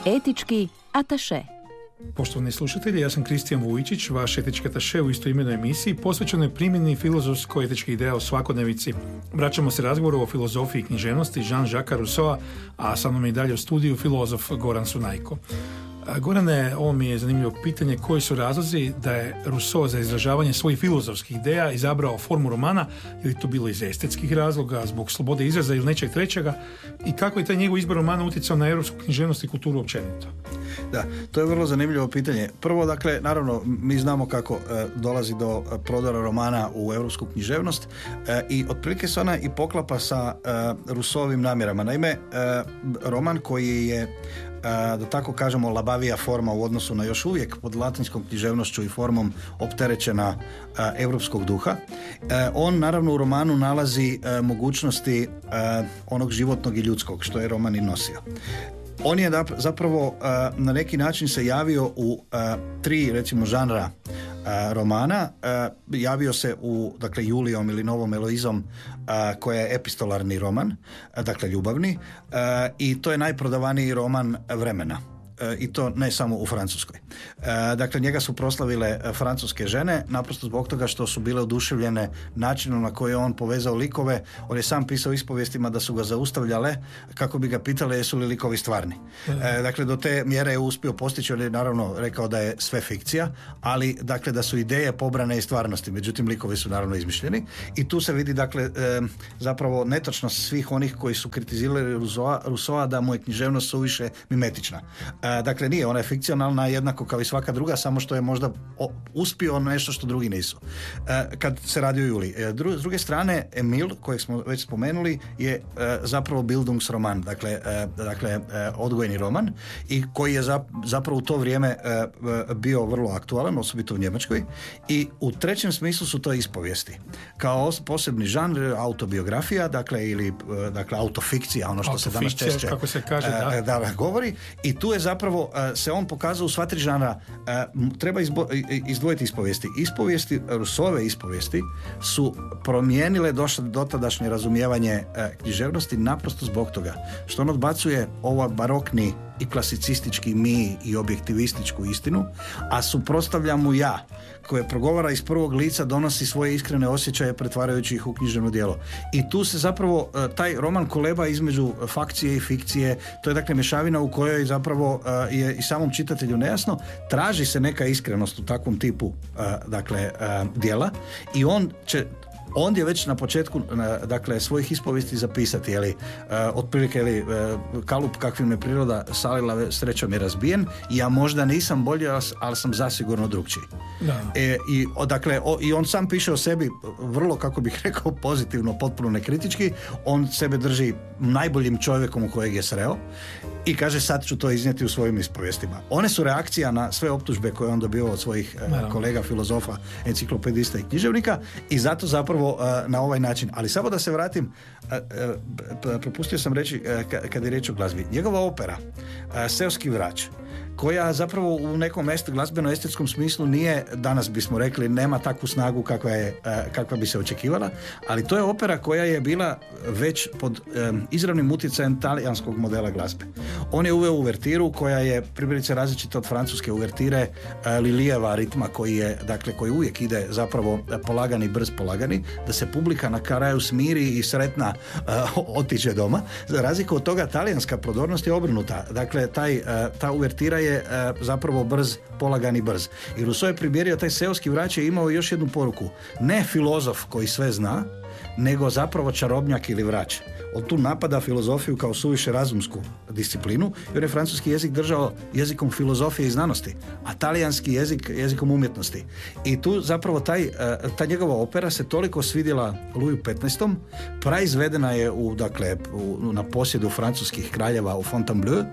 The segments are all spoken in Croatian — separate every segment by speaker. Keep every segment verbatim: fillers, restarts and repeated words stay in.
Speaker 1: Etički ataše.
Speaker 2: Poštovani slušatelji, ja sam Kristijan Vujičić, vaš etički ataše u istoimenoj emisiji posvećenoj primjeni filozofsko-etičkih ideja u svakodnevici. Vraćamo se razgovoru o filozofiji i književnosti Jean-Jacques Rousseaua, a sa mnom je i dalje u studiju filozof Goran Sunajko. Gorane, ovo mi je zanimljivo pitanje, koji su razlozi da je Rousseau za izražavanje svojih filozofskih ideja izabrao formu romana, je li to bilo iz estetskih razloga, zbog slobode izraza ili nečeg trećega, i kako je taj njegov izbor romana utjecao na europsku književnost i kulturu općenito?
Speaker 3: Da, to je vrlo zanimljivo pitanje. Prvo, dakle, naravno, mi znamo kako e, dolazi do prodora romana u europsku književnost e, i otprilike se ona i poklapa sa e, Rousseauovim namjerama. Naime, e, roman koji je da tako kažemo labavija forma u odnosu na još uvijek pod latinskom književnošću i formom opterećena europskog duha. On naravno u romanu nalazi mogućnosti onog životnog i ljudskog, što je roman i nosio. On je zapravo na neki način se javio u tri, recimo, žanra romana. Javio se u, dakle, Julijom ili Novom Eloizom, koja je epistolarni roman, dakle ljubavni, i to je najprodavaniji roman vremena. I to ne samo u Francuskoj. Dakle, njega su proslavile francuske žene, naprosto zbog toga što su bile oduševljene načinom na koji je on povezao likove. On je sam pisao ispovijestima da su ga zaustavljale kako bi ga pitale jesu li likovi stvarni. Dakle, do te mjere je uspio postići. On je naravno rekao da je sve fikcija, ali dakle da su ideje pobrane iz stvarnosti, međutim likovi su naravno izmišljeni. I tu se vidi, dakle, zapravo netočnost svih onih koji su kritizirali Rousseaua da mu je književnost suviše mimetična. Dakle, nije, ona je fikcionalna jednako kao i svaka druga, samo što je možda uspio nešto što drugi nisu. Kad se radi o Juliji. S druge strane, Emil, kojeg smo već spomenuli, je zapravo Bildungsroman, dakle, dakle odgojni roman, i koji je zapravo u to vrijeme bio vrlo aktualan, osobito u Njemačkoj, i u trećem smislu su to ispovijesti. Kao posebni žanr autobiografija, dakle, ili dakle, autofikcija, ono što se danas češće
Speaker 2: kako se kaže, da.
Speaker 3: Da, govori, i tu je zapravo se on pokazao u sva tri žanra. Treba izbo, izdvojiti ispovijesti. Ispovijesti, Rousseauove ispovijesti su promijenile dotadašnje razumijevanje književnosti naprosto zbog toga što on odbacuje ovaj barokni i klasicistički mi i objektivističku istinu, a suprotstavlja mu ja, koje progovara iz prvog lica, donosi svoje iskrene osjećaje pretvarajući ih u književno djelo. I tu se zapravo taj roman koleba između fakcije i fikcije. To je, dakle, mješavina u kojoj zapravo je i samom čitatelju nejasno. Traži se neka iskrenost u takvom tipu dakle djela i on će on je već na početku, dakle, svojih ispovijesti zapisati, jeli, uh, otprilike, jeli, uh, kalup kakvim me priroda salila, srećom je razbijen, i ja možda nisam bolji, ali sam zasigurno drugčiji. E, i, o, dakle, o, i on sam piše o sebi vrlo, kako bih rekao, pozitivno, potpuno nekritički. On sebe drži najboljim čovjekom u kojeg je sreo i kaže sad ću to iznijeti u svojim ispovijestima. One su reakcija na sve optužbe koje on dobio od svojih uh, kolega filozofa, enciklopedista i književnika, i zato zapravo na ovaj način. Ali samo da se vratim, propustio sam reći kad je riječ o glazbi. Njegova opera Seoski vrač, koja zapravo u nekom est, glazbeno-estetskom smislu nije, danas bismo rekli, nema takvu snagu kakva, je, kakva bi se očekivala, ali to je opera koja je bila već pod um, izravnim utjecajem talijanskog modela glazbe. On je uveo uvertiru koja je primjerice različita od francuske uvertire uh, Lilijeva ritma, koji je, dakle, koji uvijek ide zapravo polagani, brz polagani, da se publika na kraju smiri i sretna uh, otiđe doma. Za razliku od toga, talijanska prodornost je obrnuta. Dakle, taj, uh, ta uvertira je e, zapravo brz, polagani brz. I Rousseau je primjerio taj Seoski vrač, je imao još jednu poruku. Ne filozof koji sve zna, nego zapravo čarobnjak ili vrač. On tu napada filozofiju kao suviše razumsku disciplinu, jer je francuski jezik držao jezikom filozofije i znanosti, a talijanski jezik jezikom umjetnosti. I tu zapravo taj, ta njegova opera se toliko svidjela Luju petnaestom, praizvedena je u, dakle, u, na posjedu francuskih kraljeva u Fontainebleau.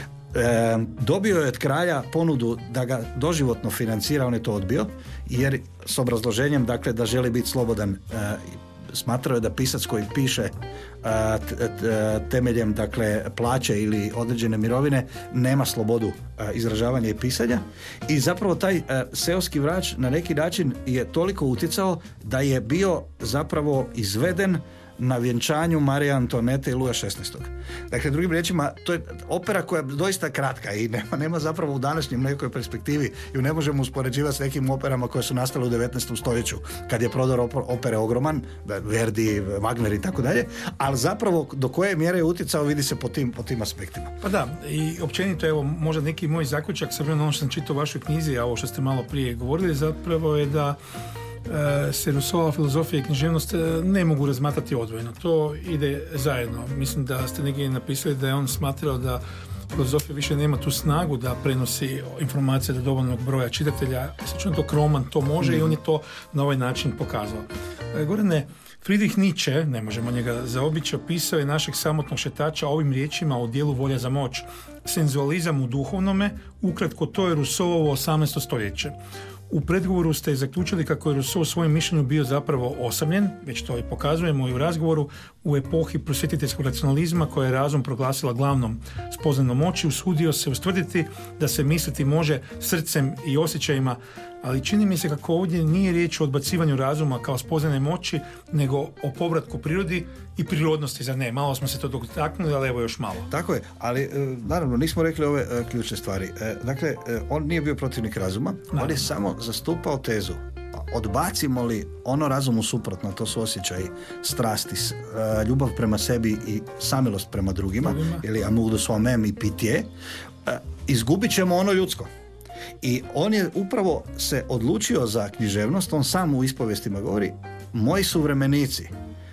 Speaker 3: E, dobio je od kralja ponudu da ga doživotno financira, on je to odbio, jer s obrazloženjem, dakle, da želi biti slobodan. E, smatrao je da pisac koji piše a, t, t, temeljem, dakle, plaće ili određene mirovine nema slobodu a, izražavanja i pisanja, i zapravo taj a, seoski vrač na neki način je toliko utjecao da je bio zapravo izveden na vjenčanju Marije Antonete i Luja šesnaestog. Dakle, drugim riječima, to je opera koja je doista kratka i nema, nema zapravo u današnjem nekoj perspektivi, ju ne možemo uspoređivati s nekim operama koje su nastale u devetnaestom stoljeću, kad je prodor opere ogroman, Verdi, Wagner i tako dalje, ali zapravo do koje mjere je utjecao vidi se po tim, po tim aspektima.
Speaker 2: Pa da, i općenito, evo, možda neki moj zaključak, s obzirom na ono što sam čitao u vašoj knjizi, a ovo što ste malo prije govorili, zapravo je da e, se Rousseauova filozofija i književnost ne mogu razmatrati odvojeno. To ide zajedno. Mislim da ste negdje napisali da je on smatrao da filozofija više nema tu snagu da prenosi informacije do dovoljnog broja čitatelja. Slično to Kroman to može mm. i on je to na ovaj način pokazao. E, Gorane, Friedrich Nietzsche, ne možemo njega zaobići, opisao je našeg samotnog šetača ovim riječima o dijelu Volja za moć. Senzualizam u duhovnome, ukratko to je Rousseauovo osamnaesto stoljeće. U predgovoru ste zaključili kako je Rousseau u svojem mišljenju bio zapravo osamljen, već to i pokazujemo i u razgovoru, u epohi prosvjetiteljskog racionalizma koja je razum proglasila glavnom spoznanom moći, usudio se ustvrditi da se misliti može srcem i osjećajima, ali čini mi se kako ovdje nije riječ o odbacivanju razuma kao spoznane moći, nego o povratku prirodi i prirodnosti, za ne. Malo smo se to dotaknuli, ali evo još malo.
Speaker 3: Tako je, ali naravno nismo rekli ove uh, ključne stvari. Uh, dakle, uh, on nije bio protivnik razuma, naravno. On je samo zastupao tezu. Odbacimo li ono razumu suprotno, to su osjećaji, strasti, uh, ljubav prema sebi i samilost prema drugima, drugima. ili amour de soi-même i pitié, uh, izgubit ćemo ono ljudsko. I on je upravo se odlučio za književnost, on sam u ispovijestima govori, moji suvremenici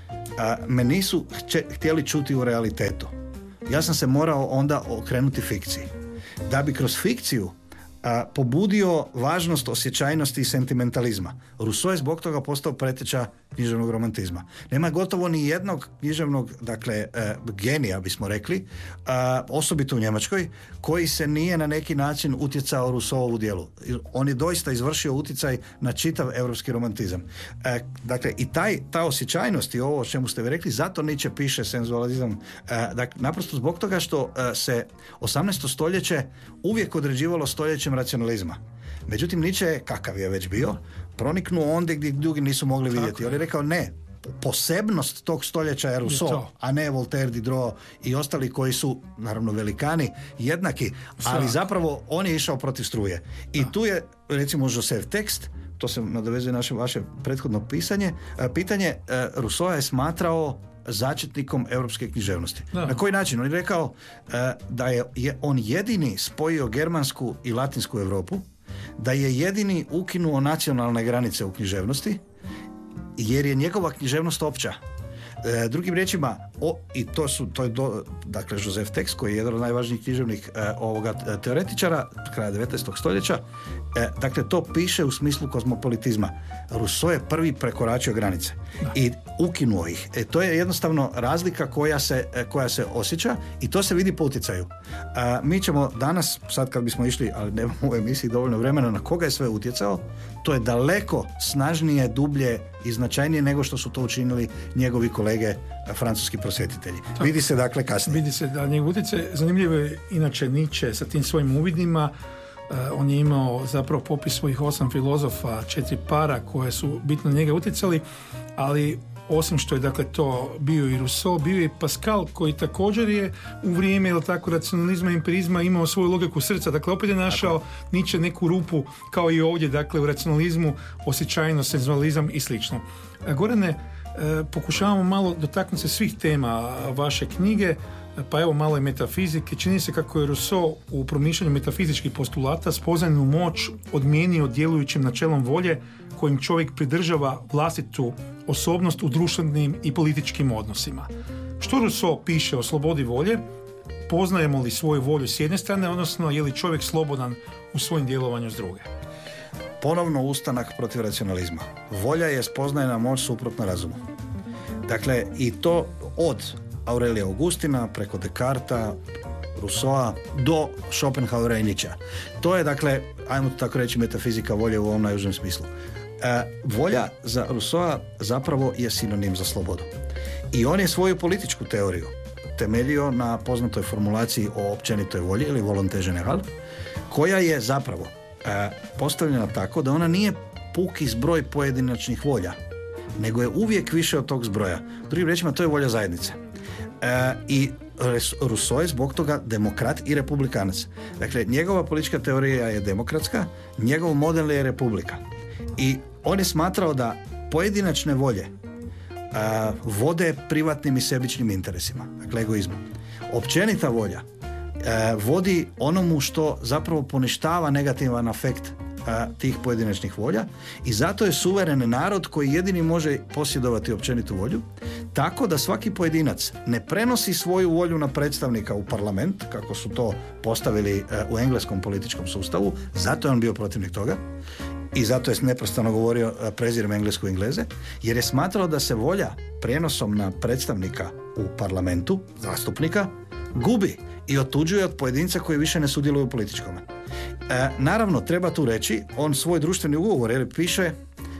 Speaker 3: a, me nisu će, htjeli čuti u realitetu. Ja sam se morao onda okrenuti fikciji. Da bi kroz fikciju a, pobudio važnost osjećajnosti i sentimentalizma. Rousseau je zbog toga postao preteča književnog romantizma. Nema gotovo ni jednog književnog, dakle, e, genija, bismo rekli, a, osobito u Njemačkoj, koji se nije na neki način utjecao Rousseauovu djelu. On je doista izvršio utjecaj na čitav europski romantizam. E, dakle, i taj, ta osjećajnost i ovo o čemu ste vi rekli, zato Nietzsche piše senzualizam. E, dakle, naprosto zbog toga što e, se osamnaesto stoljeće uvijek određivalo stoljećem racionalizma. Međutim, Nietzsche je, kakav je već bio, proniknuo ondje gdje drugi nisu mogli vidjeti. On je rekao ne, posebnost tog stoljeća je Rousseau, a ne Voltaire, Diderot i ostali koji su, naravno, velikani, jednaki, ali zapravo on je išao protiv struje. I tu je, recimo, Joseph Tekst, to se nadovezuje naše vaše prethodno pisanje, pitanje, Rousseau je smatrao začetnikom europske književnosti. Da. Na koji način? On je rekao uh, da je, je on jedini spojio germansku i latinsku Europu, da je jedini ukinuo nacionalne granice u književnosti, jer je njegova književnost opća. E, drugim riječima, o, i to su, to je do, dakle, Joseph Tekst, koji je jedan od najvažnijih književnih e, ovoga teoretičara kraja devetnaestog stoljeća, e, dakle, to piše u smislu kozmopolitizma. Rousseau je prvi prekoračio granice da. i ukinuo ih. E, to je jednostavno razlika koja se, koja se osjeća i to se vidi po utjecaju. A, mi ćemo danas, sad kad bismo išli, ali nemamo u emisiji dovoljno vremena, na koga je sve utjecao, to je daleko snažnije, dublje i značajnije nego što su to učinili njegovi kolege francuski prosvjetitelji. Tako. Vidi se dakle kasnije.
Speaker 2: Vidi se da njegov utjecaj, zanimljivo je inače Nietzsche sa tim svojim uvidima. Uh, on je imao zapravo popis svojih osam filozofa, četiri para koje su bitno na njega utjecali, ali osim što je dakle to bio i Rousseau, bio je i Pascal koji također je u vrijeme ili tako racionalizma i empirizma imao svoju logiku srca. Dakle, opet je našao Nietzsche neku rupu kao i ovdje, dakle u racionalizmu, osjećajnost, senzualizam i slično. Gorane, pokušavamo malo dotaknuti se svih tema vaše knjige, pa evo malo i metafizike. Čini se kako je Rousseau u promišljanju metafizičkih postulata spoznajnu moć odmijenio djelujućim načelom volje kojim čovjek pridržava vlastitu osobnost u društvenim i političkim odnosima. Što Rousseau piše o slobodi volje? Poznajemo li svoju volju s jedne strane, odnosno je li čovjek slobodan u svojim djelovanju s druge?
Speaker 3: Ponovno ustanak protiv racionalizma. Volja je spoznajna moć suprotna razumu. Dakle, i to od Aurelija Augustina preko Descartesa, Rousseaua do Schopenhauera i Nietzschea. To je, dakle, ajmo tako reći, metafizika volje u ovom najužem smislu. E, volja za Rousseaua zapravo je sinonim za slobodu. I on je svoju političku teoriju temeljio na poznatoj formulaciji o općenitoj volji ili volonté générale, koja je zapravo e, postavljena tako da ona nije puki zbroj pojedinačnih volja, nego je uvijek više od tog zbroja. Drugim riječima, to je volja zajednice. E, I Rousseau je zbog toga demokrat i republikanac. Dakle, njegova politička teorija je demokratska, njegov model je republika. I on je smatrao da pojedinačne volje a, vode privatnim i sebičnim interesima, dakle egoizmom. Općenita volja a, vodi onomu što zapravo poništava negativan afekt a, tih pojedinačnih volja i zato je suveren narod koji jedini može posjedovati općenitu volju, tako da svaki pojedinac ne prenosi svoju volju na predstavnika u parlament, kako su to postavili a, u engleskom političkom sustavu, zato je on bio protivnik toga. I zato je neprestano govorio prezirem Englesku i Engleze, jer je smatrao da se volja prenosom na predstavnika u parlamentu, zastupnika, gubi i otuđuje od pojedinca koji više ne sudjeluju u političkome. E, naravno, treba tu reći, on svoj društveni ugovor jer piše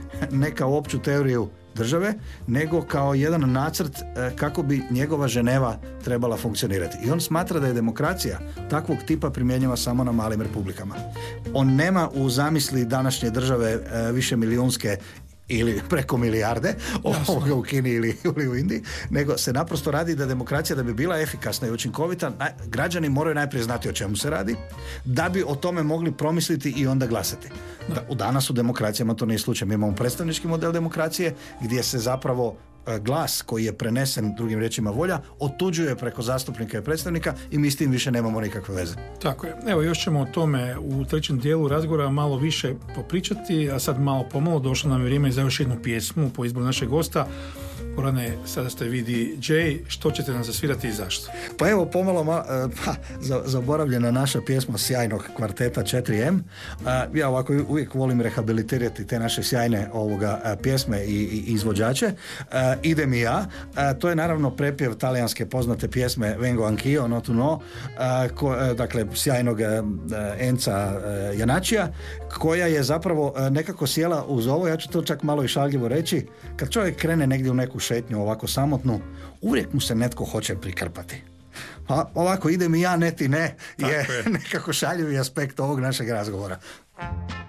Speaker 3: ne kao opću teoriju države, nego kao jedan nacrt e, kako bi njegova Ženeva trebala funkcionirati. I on smatra da je demokracija takvog tipa primjenjiva samo na malim republikama. On nema u zamisli današnje države e, više milijunske ili preko milijarde ovoga u Kini ili, ili u Indiji, nego se naprosto radi da demokracija da bi bila efikasna i učinkovita, građani moraju najprije znati o čemu se radi, da bi o tome mogli promisliti i onda glasati. Da, u danas u demokracijama to nije slučaj. Mi imamo predstavnički model demokracije gdje se zapravo glas koji je prenesen, drugim riječima volja, otuđuje preko zastupnika i predstavnika i mi s tim više nemamo nikakve veze.
Speaker 2: Tako je. Evo, još ćemo o tome u trećem dijelu razgovora malo više popričati, a sad malo pomalo došlo nam je vrijeme za još jednu pjesmu po izboru našeg gosta. Gorane, sada ste vi D J, što ćete nam zasvirati i zašto?
Speaker 3: Pa evo, pomalo ma, pa, zaboravljena naša pjesma sjajnog kvarteta četiri em. Ja ovako uvijek volim rehabilitirati te naše sjajne ovoga pjesme i, i izvođače. Idem i ja. To je naravno prepjev talijanske poznate pjesme Vengo anch'io, no tu no, ko, dakle sjajnog Enca Janačija, koja je zapravo nekako sjela uz ovo, ja ću to čak malo i šaljivo reći, kad čovjek krene negdje u neku šetnju ovako samotnu, uvijek mu se netko hoće prikrpati. Pa ovako idem i ja, ne ti ne, je, je nekako šaljivi aspekt ovog našeg razgovora.